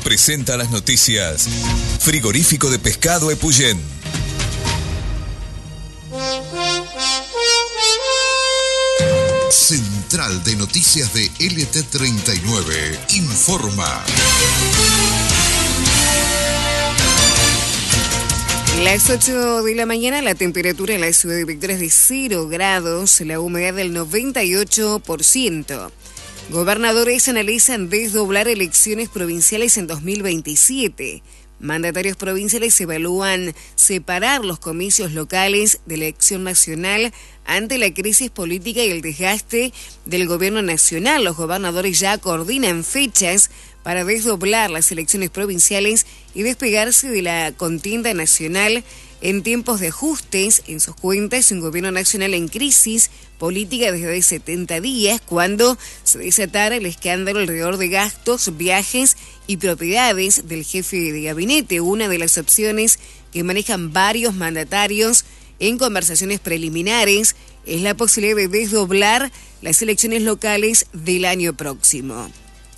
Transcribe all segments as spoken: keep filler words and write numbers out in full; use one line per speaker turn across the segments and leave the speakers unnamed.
presenta las noticias. Frigorífico de Pescado Epuyén.
Central de Noticias de L T treinta y nueve informa.
Las ocho de la mañana, la temperatura en la ciudad de Victoria es de cero grados, la humedad del noventa y ocho por ciento. Gobernadores analizan desdoblar elecciones provinciales en dos mil veintisiete. Mandatarios provinciales evalúan separar los comicios locales de elección nacional ante la crisis política y el desgaste del gobierno nacional. Los gobernadores ya coordinan fechas para desdoblar las elecciones provinciales y despegarse de la contienda nacional en tiempos de ajustes en sus cuentas. Un gobierno nacional en crisis política desde setenta días, cuando se desatara el escándalo alrededor de gastos, viajes y propiedades del jefe de gabinete. Una de las opciones que manejan varios mandatarios en conversaciones preliminares es la posibilidad de desdoblar las elecciones locales del año próximo.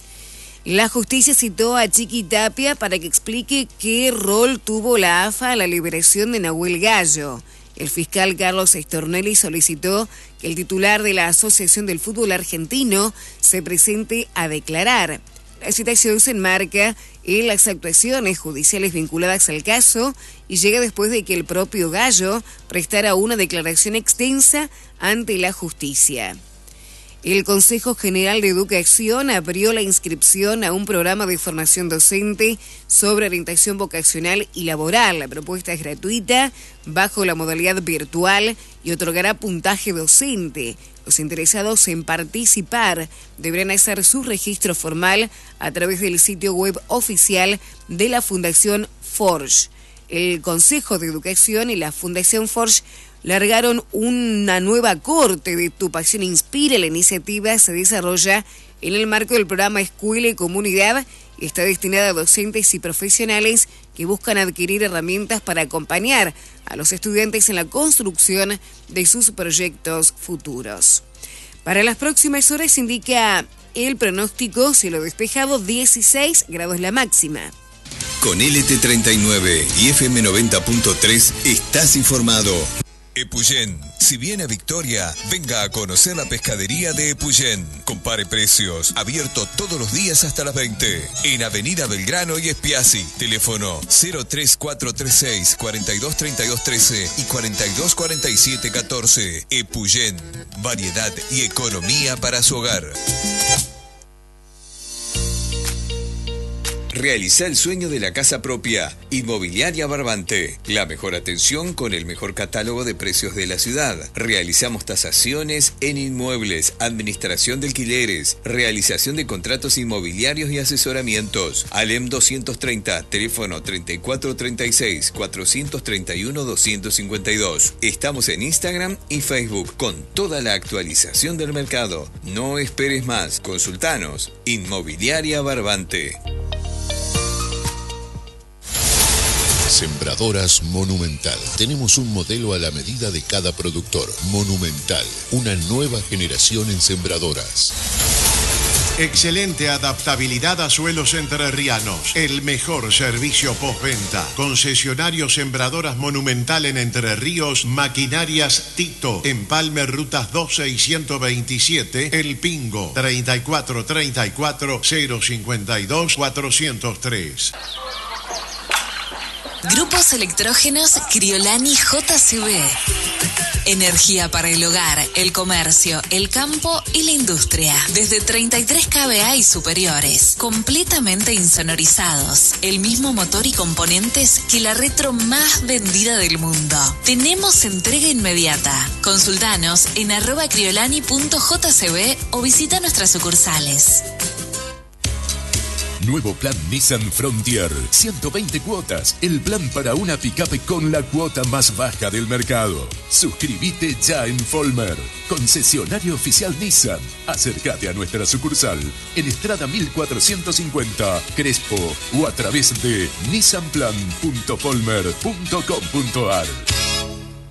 La justicia citó a Chiqui Tapia para que explique qué rol tuvo la A F A a la liberación de Nahuel Gallo. El fiscal Carlos Estornelli solicitó que el titular de la Asociación del Fútbol Argentino se presente a declarar. La citación se enmarca en las actuaciones judiciales vinculadas al caso y llega después de que el propio Gallo prestara una declaración extensa ante la justicia. El Consejo General de Educación abrió la inscripción a un programa de formación docente sobre orientación vocacional y laboral. La propuesta es gratuita, bajo la modalidad virtual y otorgará puntaje docente. Los interesados en participar deberán hacer su registro formal a través del sitio web oficial de la Fundación Forge. El Consejo de Educación y la Fundación Forge largaron una nueva corte de Tu Pasión Inspira. La iniciativa se desarrolla en el marco del programa Escuela y Comunidad y está destinada a docentes y profesionales que buscan adquirir herramientas para acompañar a los estudiantes en la construcción de sus proyectos futuros. Para las próximas horas indica el pronóstico: cielo despejado, dieciséis grados la máxima.
Con L T treinta y nueve y F M noventa punto tres estás informado. Epuyén. Si viene a Victoria, venga a conocer la pescadería de Epuyén. Compare precios. Abierto todos los días hasta las veinte. En Avenida Belgrano y Espiazzi. Teléfono cero tres cuatro tres seis, cuatro dos tres dos uno tres y cuatro dos cuatro siete uno cuatro. Epuyén. Variedad y economía para su hogar. Realiza el sueño de la casa propia. Inmobiliaria Barbante. La mejor atención con el mejor catálogo de precios de la ciudad. Realizamos tasaciones en inmuebles, administración de alquileres, realización de contratos inmobiliarios y asesoramientos. Alem doscientos treinta, teléfono treinta y cuatro treinta y seis, cuatrocientos treinta y uno, doscientos cincuenta y dos. Estamos en Instagram y Facebook con toda la actualización del mercado. No esperes más. Consultanos. Inmobiliaria Barbante.
Sembradoras Monumental. Tenemos un modelo a la medida de cada productor. Monumental, una nueva generación en sembradoras.
Excelente adaptabilidad a suelos entrerrianos. El mejor servicio postventa. Concesionario Sembradoras Monumental en Entre Ríos. Maquinarias Tito. Empalme Rutas doce y ciento veintisiete. El Pingo. treinta y cuatro treinta y cuatro, cero cincuenta y dos, cuatrocientos tres.
Grupos Electrógenos Criolani J C B. Energía para el hogar, el comercio, el campo y la industria. Desde treinta y tres kVA y superiores. Completamente insonorizados. El mismo motor y componentes que la retro más vendida del mundo. Tenemos entrega inmediata. Consultanos en arroba criolani punto j c b o visita nuestras sucursales.
Nuevo plan Nissan Frontier, ciento veinte cuotas, el plan para una picape con la cuota más baja del mercado. Suscríbete ya en Folmer, concesionario oficial Nissan. Acércate a nuestra sucursal en Estrada mil cuatrocientos cincuenta, Crespo, o a través de nissan plan punto folmer punto com punto a r.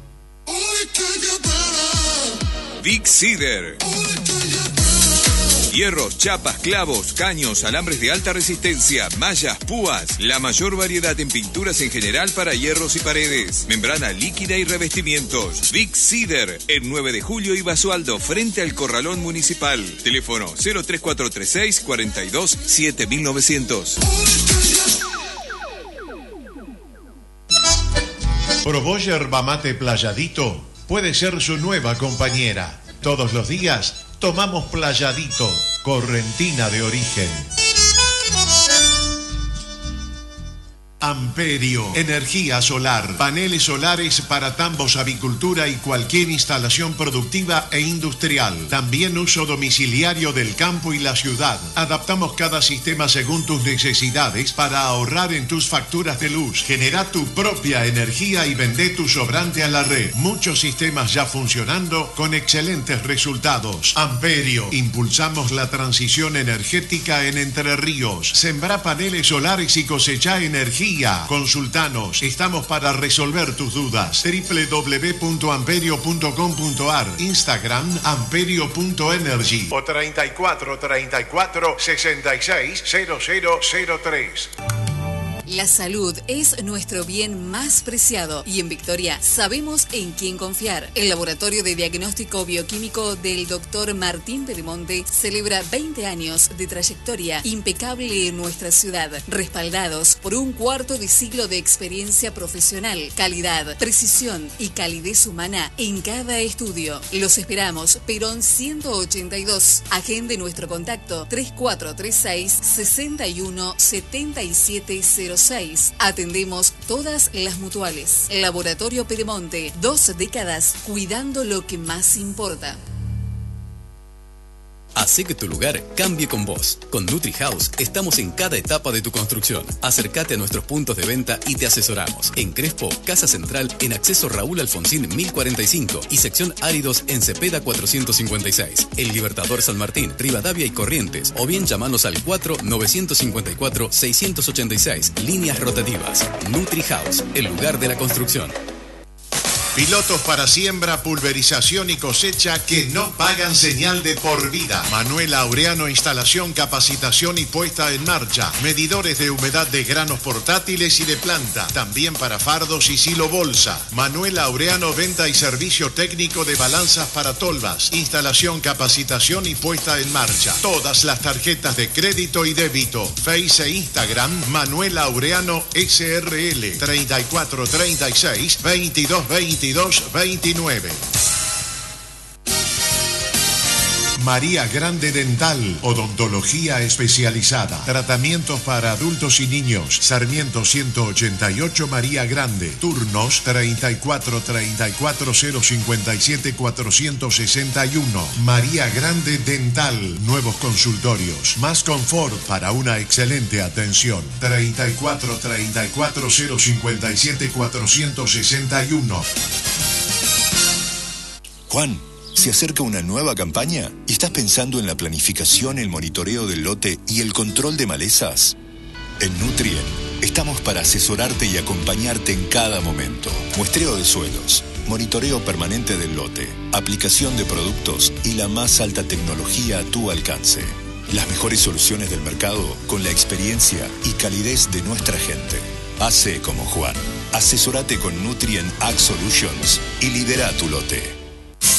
Big Cider. Hierros, chapas, clavos, caños, alambres de alta resistencia, mallas, púas. La mayor variedad en pinturas en general para hierros y paredes. Membrana líquida y revestimientos. Big Cedar, en nueve de julio y Basualdo, frente al Corralón Municipal. Teléfono cero tres cuatro tres seis, cuarenta y dos, siete mil novecientos.
Probó yerba mate Playadito. Puede ser su nueva compañera. Todos los días tomamos Playadito, correntina de origen. Amperio, energía solar, paneles solares para tambos, avicultura y cualquier instalación productiva e industrial. También uso domiciliario del campo y la ciudad. Adaptamos cada sistema según tus necesidades para ahorrar en tus facturas de luz. Genera tu propia energía y vende tu sobrante a la red. Muchos sistemas ya funcionando con excelentes resultados. Amperio, impulsamos la transición energética en Entre Ríos. Sembrá paneles solares y cosecha energía. Consultanos, estamos para resolver tus dudas. doble u doble u doble u punto amperio punto com punto a r, Instagram amperio punto energy o treinta y cuatro treinta y cuatro sesenta y seis cero cero cero tres.
La salud es nuestro bien más preciado y en Victoria sabemos en quién confiar. El Laboratorio de Diagnóstico Bioquímico del doctor Martín Pedemonte celebra veinte años de trayectoria impecable en nuestra ciudad, respaldados por un cuarto de siglo de experiencia profesional, calidad, precisión y calidez humana en cada estudio. Los esperamos, Perón ciento ochenta y dos. Agende nuestro contacto tres cuatro tres seis, seis uno siete siete cero seis. Atendemos todas las mutuales. Laboratorio Pedemonte, dos décadas cuidando lo que más importa.
Hacé que tu lugar cambie con vos. Con NutriHouse estamos en cada etapa de tu construcción. Acércate a nuestros puntos de venta y te asesoramos. En Crespo, Casa Central, en Acceso Raúl Alfonsín mil cuarenta y cinco y sección Áridos en Cepeda cuatrocientos cincuenta y seis. El Libertador San Martín, Rivadavia y Corrientes. O bien llamanos al cuatro nueve cinco cuatro seis ocho seis. Líneas rotativas. NutriHouse, el lugar de la construcción.
Pilotos para siembra, pulverización y cosecha que no pagan señal de por vida. Manuel Aureano, instalación, capacitación y puesta en marcha. Medidores de humedad de granos portátiles y de planta. También para fardos y silo bolsa. Manuel Aureano, venta y servicio técnico de balanzas para tolvas. Instalación, capacitación y puesta en marcha. Todas las tarjetas de crédito y débito. Face e Instagram, Manuel Aureano S R L. treinta y cuatro treinta y seis, veintidós veintidós veintinueve. María Grande Dental, odontología especializada, tratamientos para adultos y niños. Sarmiento ciento ochenta y ocho María Grande, turnos treinta y cuatro treinta y cuatro cero cincuenta y siete cuatrocientos sesenta y uno. María Grande Dental, nuevos consultorios, más confort para una excelente atención. treinta y cuatro treinta y cuatro cero cincuenta y siete cuatrocientos sesenta y uno.
Juan, se acerca una nueva campaña y estás pensando en la planificación, el monitoreo del lote y el control de malezas. En Nutrien estamos para asesorarte y acompañarte en cada momento. Muestreo de suelos, monitoreo permanente del lote, aplicación de productos y la más alta tecnología a tu alcance. Las mejores soluciones del mercado con la experiencia y calidez de nuestra gente. Hace como Juan. Asesórate con Nutrien Ag Solutions y lidera tu lote.